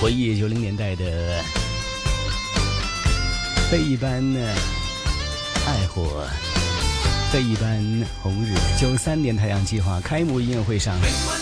回忆90年代的非一般爱火，非一般红日。93年太阳计划开幕音乐会上，